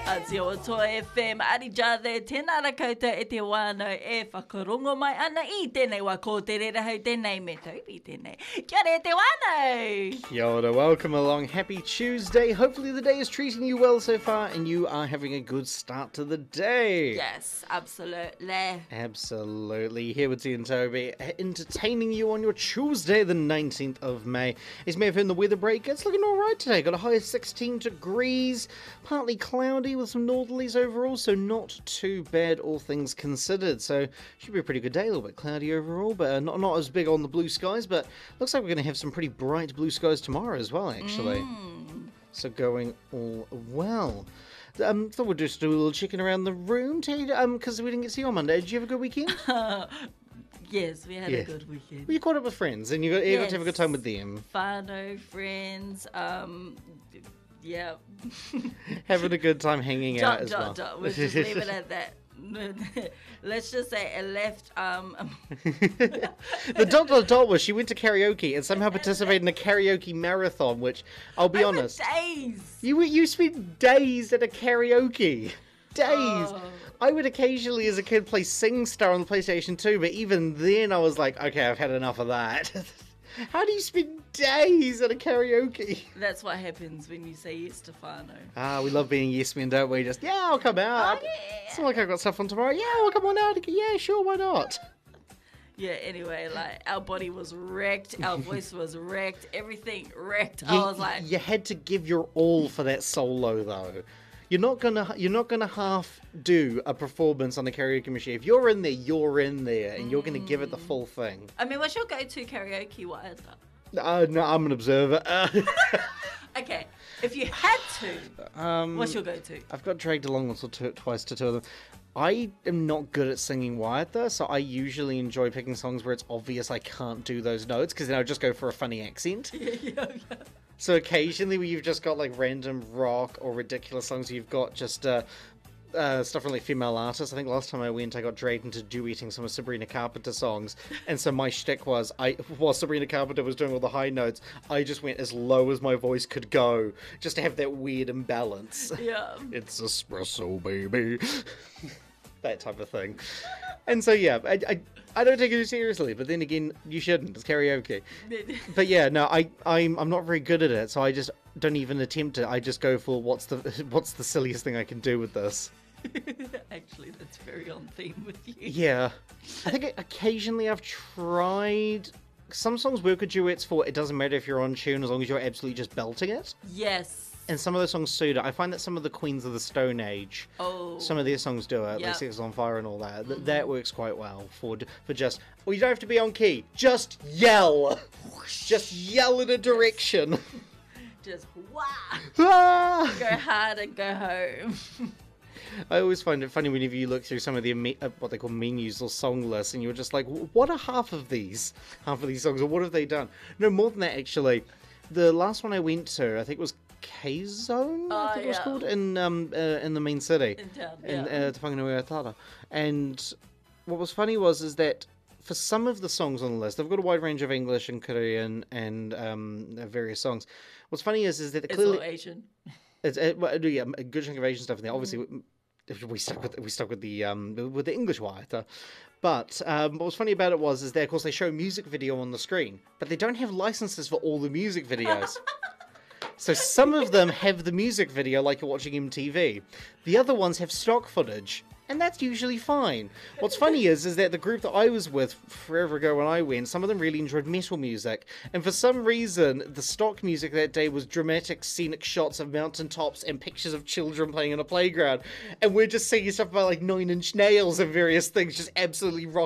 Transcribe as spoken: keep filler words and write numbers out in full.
A Te Awatua F M, ari jade, tēnā ra koutou e te wānau e whakarongo mai ana I tēnei wā ko te rera hau tēnei me taupi tēnei. Kia re te wānau! Kia ora, welcome along. Happy Tuesday. Hopefully the day is treating you well so far and you are having a good start to the day. Yes, absolutely. Absolutely. Here with T and Toby, entertaining you on your Tuesday, the nineteenth of May. As may have heard the weather break, it's looking alright today. Got a high of sixteen degrees, partly cloudy with some northerlies overall, so not too bad all things considered. So should be a pretty good day, a little bit cloudy overall, but uh, not, not as big on the blue skies, but looks like we're going to have some pretty bright blue skies tomorrow as well, actually. Mm. So going all well. Um, thought we'd just do a little checking around the room, Ted, um, because we didn't get to see you on Monday. Did you have a good weekend? Yes, we had Yeah. a good weekend. Well, you caught up with friends, and you got, you got to have a good Yes. time with them. Whānau, friends, um, yeah. Having a good time hanging out Dot, as dot, well. dot. We'll just leave it at that. Let's just say it left. Um, The dot dot dot was she went to karaoke and somehow participated in a karaoke marathon, which, I'll be over honest, days. you you spent days at a karaoke. Days. Oh. I would occasionally, as a kid, play SingStar on the PlayStation two, but even then I was like, okay, I've had enough of that. How do you spend days at a karaoke? That's what happens when you say yes to whānau. Ah, we love being yes men, don't we? Just, yeah, I'll come out. Oh, yeah. It's not like I've got stuff on tomorrow. Yeah, we'll come on out. Yeah, sure, why not? Yeah, anyway, like, our body was wrecked, our voice was wrecked, everything wrecked. You, I was like, you had to give your all for that solo, though. You're not gonna, you're not gonna half do a performance on the karaoke machine. If you're in there, you're in there, and you're gonna give it the full thing. I mean, what's your go-to karaoke waiata? Uh, no, I'm an observer. Uh, Okay, if you had to, um, what's your go-to? I've got dragged along once or two, twice to two of them. I am not good at singing waiata, so I usually enjoy picking songs where it's obvious I can't do those notes, because then I'll just go for a funny accent. Yeah, yeah, yeah. So occasionally where you've just got like random rock or ridiculous songs, you've got just uh, uh, stuff from like female artists. I think last time I went, I got dragged into duetting some of Sabrina Carpenter songs. And so my shtick was, I while Sabrina Carpenter was doing all the high notes, I just went as low as my voice could go, just to have that weird imbalance. Yeah. It's espresso, baby. That type of thing. And so yeah, I, I, I don't take it seriously, but then again, you shouldn't. It's karaoke. But yeah, no, I, I'm, I'm not very good at it, so I just don't even attempt it. I just go for what's the, what's the silliest thing I can do with this. Actually, that's very on theme with you. Yeah, I think occasionally I've tried. Some songs work with duets for. It doesn't matter if you're on tune as long as you're absolutely just belting it. Yes. And some of those songs suit it. I find that some of the Queens of the Stone Age, Oh. some of their songs do it, Yep. like Sex on Fire and all that. Th- That works quite well for for just. Well, you don't have to be on key. Just yell. Just yell in a direction. Just wah. Ah! Go hard and go home. I always find it funny whenever you look through some of the me- uh, what they call menus or song lists, and you're just like, what are half of these? Half of these songs, or what have they done? No, more than that actually. The last one I went to, I think was K-Zone, I Oh, think it was yeah. called, in um uh, in the main city, In town, in yeah. uh, Te Whanganui Atara. And what was funny was is that for some of the songs on the list, they've got a wide range of English and Korean and um various songs. What's funny is is that It's clearly all Asian. it's, it, well, yeah, a good chunk of Asian stuff in there. Obviously, we we stuck with we stuck with the um with the English wire. But um, what was funny about it was is that of course they show music video on the screen, but they don't have licenses for all the music videos. So some of them have the music video like you're watching M T V. The other ones have stock footage. And that's usually fine. What's funny is, is that the group that I was with forever ago when I went, some of them really enjoyed metal music. And for some reason, the stock music that day was dramatic, scenic shots of mountaintops and pictures of children playing in a playground. And we're just seeing stuff about like Nine Inch Nails and various things, just absolutely rock.